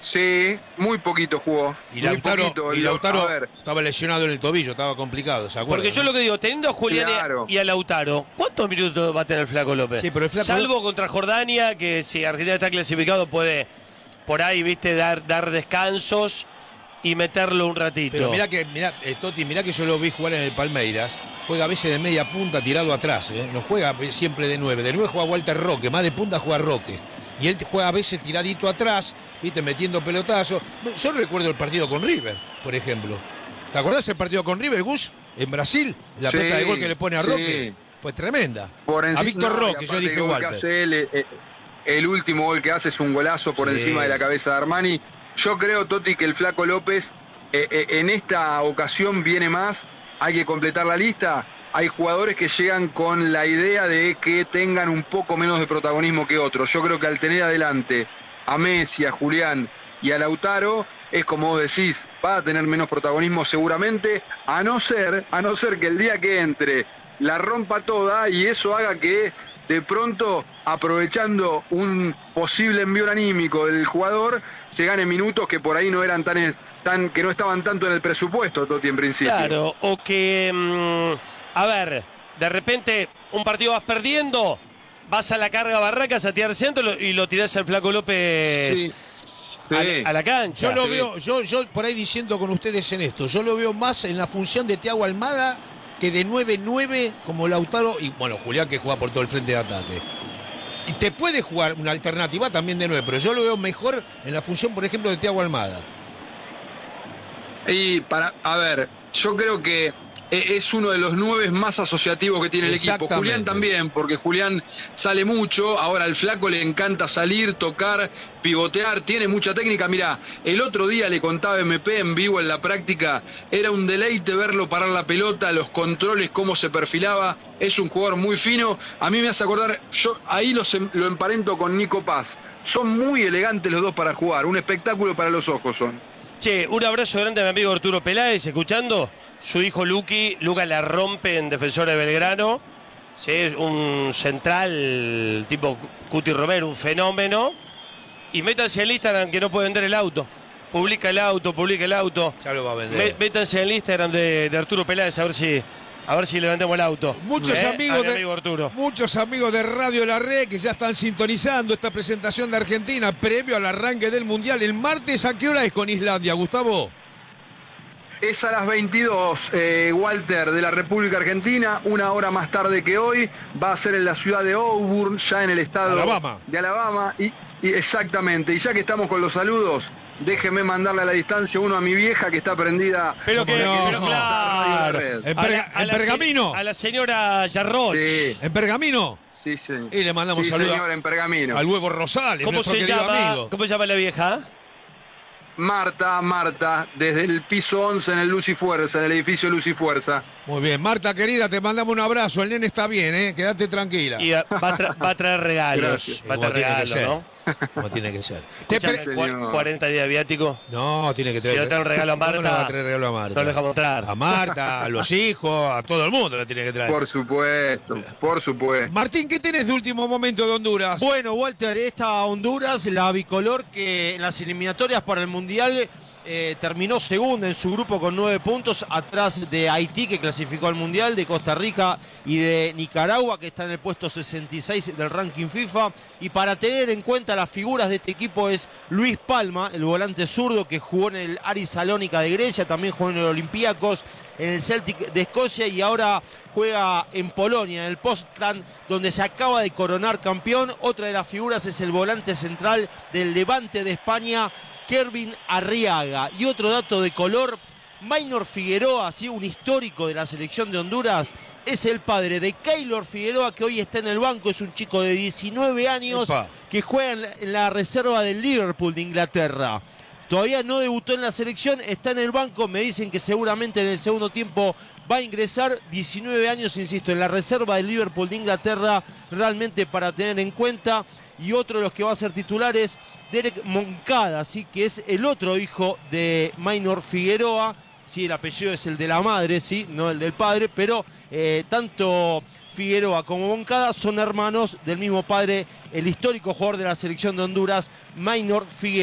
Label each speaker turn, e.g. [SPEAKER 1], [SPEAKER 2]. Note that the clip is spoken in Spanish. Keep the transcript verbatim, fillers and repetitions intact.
[SPEAKER 1] Sí, muy poquito jugó.
[SPEAKER 2] Y Lautaro,
[SPEAKER 1] poquito,
[SPEAKER 2] y Lautaro estaba lesionado en el tobillo, estaba complicado, ¿se acuerdan?
[SPEAKER 3] Porque yo lo que digo, teniendo a Julián claro. y a Lautaro, ¿cuántos minutos va a tener el Flaco López?
[SPEAKER 2] Sí, pero el Flaco...
[SPEAKER 3] Salvo contra Jordania, que si Argentina está clasificado puede por ahí, viste, dar, dar descansos y meterlo un ratito.
[SPEAKER 2] Pero mirá que, mirá, eh, Toti, mirá que yo lo vi jugar en el Palmeiras. Juega a veces de media punta tirado atrás, ¿eh? No juega siempre de nueve. De nueve juega Walter Roque, más de punta juega Roque. Y él juega a veces tiradito atrás, viste, metiendo pelotazos. Yo recuerdo el partido con River, por ejemplo. ¿Te acordás el partido con River, Gus? En Brasil, la sí, pelota de gol que le pone a Roque. Sí. Fue tremenda.
[SPEAKER 1] Por encima,
[SPEAKER 2] a Víctor no, Roque, yo dije Walter.
[SPEAKER 1] Él, eh, el último gol que hace es un golazo por sí. encima de la cabeza de Armani. Yo creo, Toti, que el Flaco López eh, eh, en esta ocasión viene más. Hay que completar la lista. Hay jugadores que llegan con la idea de que tengan un poco menos de protagonismo que otros. Yo creo que al tener adelante a Messi, a Julián y a Lautaro, es como vos decís, va a tener menos protagonismo seguramente, a no ser, a no ser que el día que entre la rompa toda y eso haga que de pronto, aprovechando un posible envío anímico del jugador, se gane minutos que por ahí no eran tan, tan que no estaban tanto en el presupuesto, Toti, en principio.
[SPEAKER 3] Claro, o que... Mmm... A ver, de repente un partido vas perdiendo, vas a la carga Barracas a tirar centro y lo tirás al Flaco López sí, sí. A, a la cancha.
[SPEAKER 2] Yo lo
[SPEAKER 3] sí.
[SPEAKER 2] veo, yo, yo por ahí diciendo con ustedes en esto, yo lo veo más en la función de Thiago Almada que de nueve nueve como Lautaro y bueno, Julián que juega por todo el frente de ataque. Y te puede jugar una alternativa también de nueve, pero yo lo veo mejor en la función, por ejemplo, de Thiago Almada.
[SPEAKER 1] Y para, a ver, yo creo que es uno de los nueve más asociativos que tiene el equipo. Julián también, porque Julián sale mucho. Ahora al Flaco le encanta salir, tocar, pivotear, tiene mucha técnica. Mirá, el otro día le contaba M P en vivo en la práctica, era un deleite verlo parar la pelota, los controles, cómo se perfilaba. Es un jugador muy fino. A mí me hace acordar, yo ahí lo, lo emparento con Nico Paz. Son muy elegantes los dos para jugar, un espectáculo para los ojos son.
[SPEAKER 3] Che, un abrazo grande a mi amigo Arturo Peláez, escuchando. Su hijo Luqui, Luca la rompe en Defensor de Belgrano. Sí, es un central tipo Cuti Romero, un fenómeno. Y métanse al Instagram que no puede vender el auto. Publica el auto, publica el auto.
[SPEAKER 2] Ya lo va a vender.
[SPEAKER 3] Métanse al Instagram de, de Arturo Peláez a ver si... A ver si levantamos el auto.
[SPEAKER 2] Muchos
[SPEAKER 3] ¿Eh?
[SPEAKER 2] amigos de,
[SPEAKER 3] amigo Arturo.
[SPEAKER 2] Muchos amigos de Radio La Red que ya están sintonizando esta presentación de Argentina previo al arranque del Mundial. El martes, ¿a qué hora es con Islandia, Gustavo?
[SPEAKER 1] Es a las veintidós, eh, Walter, de la República Argentina, una hora más tarde que hoy. Va a ser en la ciudad de Auburn, ya en el estado
[SPEAKER 2] Alabama.
[SPEAKER 1] de Alabama. Y, y exactamente, y ya que estamos con los saludos, déjeme mandarle a la distancia uno a mi vieja que está prendida.
[SPEAKER 3] Pero que,
[SPEAKER 2] no,
[SPEAKER 3] pero
[SPEAKER 2] no.
[SPEAKER 3] claro.
[SPEAKER 2] En, perga,
[SPEAKER 3] a la, a
[SPEAKER 2] en Pergamino.
[SPEAKER 3] Se, a la señora Yarroch.
[SPEAKER 1] Sí.
[SPEAKER 2] En Pergamino.
[SPEAKER 1] Sí, sí.
[SPEAKER 2] Y le mandamos
[SPEAKER 1] sí,
[SPEAKER 2] saludos
[SPEAKER 1] señor, en Pergamino.
[SPEAKER 2] al huevo Rosales.
[SPEAKER 3] ¿Cómo se llama?
[SPEAKER 2] Amigo.
[SPEAKER 3] ¿Cómo se llama la vieja?
[SPEAKER 1] Marta, Marta, desde el piso once en el Luz y Fuerza, en el edificio Luz y Fuerza.
[SPEAKER 2] Muy bien, Marta querida, te mandamos un abrazo. El nene está bien, ¿eh? Quédate tranquila.
[SPEAKER 3] Y va a, tra va a traer regalos.
[SPEAKER 1] Gracias.
[SPEAKER 3] Va a traer regalos, ¿no?
[SPEAKER 2] Como tiene que ser.
[SPEAKER 3] Escuchá, cuarenta días viático.
[SPEAKER 2] No, tiene que traer.
[SPEAKER 3] Si no trae un regalo a Marta,
[SPEAKER 2] no, no va a traer regalo a Marta.
[SPEAKER 3] No lo dejamos entrar.
[SPEAKER 2] A Marta, a los hijos, a todo el mundo le tiene que traer.
[SPEAKER 1] Por supuesto, por supuesto.
[SPEAKER 2] Martín, ¿qué tenés de último momento de Honduras?
[SPEAKER 4] Bueno, Walter, esta Honduras, la bicolor que en las eliminatorias para el Mundial eh, terminó segunda en su grupo con nueve puntos, atrás de Haití, que clasificó al Mundial, de Costa Rica y de Nicaragua, que está en el puesto sesenta y seis del ranking FIFA. Y para tener en cuenta las figuras de este equipo es Luis Palma, el volante zurdo que jugó en el Aris Salónica de Grecia, también jugó en el Olympiacos, en el Celtic de Escocia y ahora juega en Polonia, en el Poznan, donde se acaba de coronar campeón. Otra de las figuras es el volante central del Levante de España, Kervin Arriaga. Y otro dato de color, Maynor Figueroa, ¿sí? Un histórico de la selección de Honduras, es el padre de Keylor Figueroa, que hoy está en el banco. Es un chico de diecinueve años Epa. que juega en la, en la reserva del Liverpool de Inglaterra. Todavía no debutó en la selección, está en el banco. Me dicen que seguramente en el segundo tiempo va a ingresar. diecinueve años, insisto, en la reserva del Liverpool de Inglaterra, realmente para tener en cuenta. Y otro de los que va a ser titular es Derek Moncada, ¿sí? Que es el otro hijo de Maynor Figueroa. Sí, el apellido es el de la madre, sí, no el del padre, pero eh, tanto Figueroa como Moncada son hermanos del mismo padre, el histórico jugador de la selección de Honduras, Maynor Figueroa.